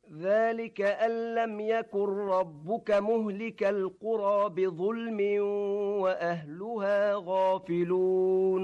ذلك أن لم يكن ربك مهلك القرى بظلم وأهلها غافلون.